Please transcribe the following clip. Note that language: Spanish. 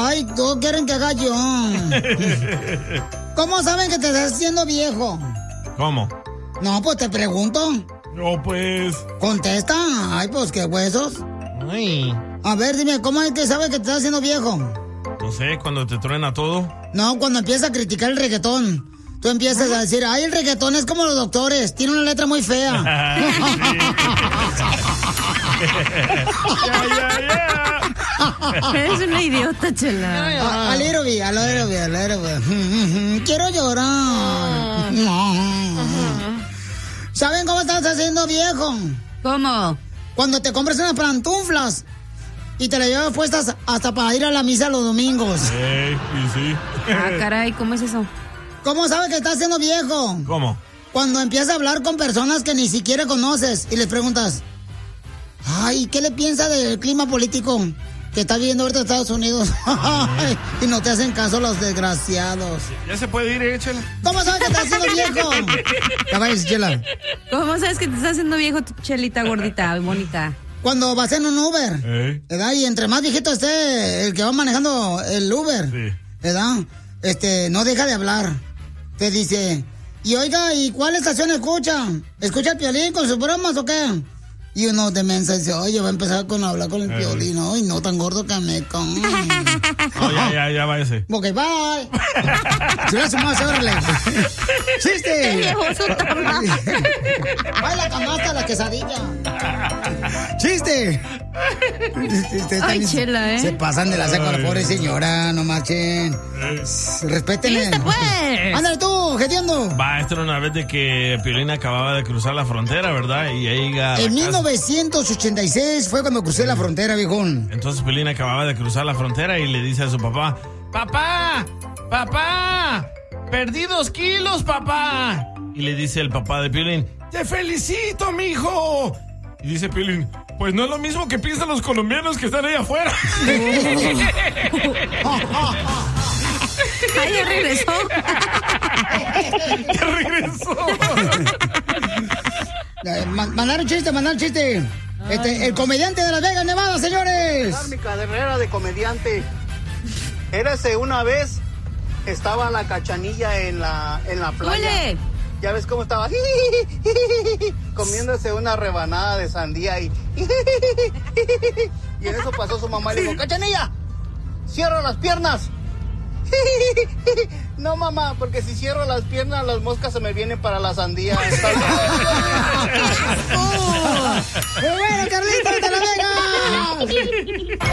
Ay, todos quieren que haga yo. ¿Cómo saben que te estás haciendo viejo? ¿Cómo? No, pues te pregunto. No, pues... Contesta. Ay, pues qué huesos. Ay. A ver, dime, ¿cómo es que sabes que te estás haciendo viejo? No sé, cuando te truena todo. No, cuando empiezas a criticar el reggaetón. Tú empiezas a decir, ay, el reggaetón es como los doctores, tiene una letra muy fea. Eres una idiota, Chela. A little bit. Quiero llorar. ¿Saben cómo estás haciendo viejo? ¿Cómo? Cuando te compras unas pantuflas y te las llevas puestas hasta para ir a la misa los domingos. Y sí. Ah, caray, ¿cómo es eso? ¿Cómo sabes que estás haciendo viejo? ¿Cómo? Cuando empiezas a hablar con personas que ni siquiera conoces y les preguntas, ay, ¿qué le piensa del clima político que está viviendo ahorita Estados Unidos? Y no te hacen caso los desgraciados. Ya se puede ir, Chela. ¿Cómo sabes que estás haciendo viejo? Ya vayas, Chela. ¿Cómo sabes que te estás haciendo viejo, tu Chelita gordita y bonita? Cuando vas en un Uber, ¿verdad? Y entre más viejito esté el que va manejando el Uber, ¿verdad? No deja de hablar. Te dice, y oiga, ¿y cuál estación escucha? ¿Escucha el Piolín con sus bromas o qué? Y uno de mensa dice, oye, va a empezar con hablar con el Piolín. Ay, no, tan gordo que me con. Oh, ya váyase. Ok, bye. Si lo hace más, órale. ¡Chiste! ¡Ay, la canasta, la quesadilla! ¡Chiste! Ay, Chela, Se pasan de la saca a la pobre señora, no marchen. Respétenle. ¡Chiste, pues! ¡Ándale tú, gediendo! Va, esto era una vez de que Piolín acababa de cruzar la frontera, ¿verdad? Y ahí en 1986 fue cuando crucé la frontera, viejón. Entonces Piolín acababa de cruzar la frontera y le dice a su papá, ¡Papá! ¡Perdí 2 kilos, papá! Y le dice el papá de Piolín, ¡te felicito, mijo! Y dice Piolín, pues no es lo mismo que piensan los colombianos que están ahí afuera. ¡Ay, ya regresó! ¡Ya regresó! Mandar un chiste. El comediante de Las Vegas, Nevada, señores. Mi carrera de comediante. Érase una vez, estaba la Cachanilla en la playa. ¡Ole! Ya ves cómo estaba comiéndose una rebanada de sandía y en eso pasó su mamá y le dijo, Cachanilla, cierra las piernas. No, mamá, porque si cierro las piernas, las moscas se me vienen para la sandía. ¡Muy bueno, Carlitos de La Vegas!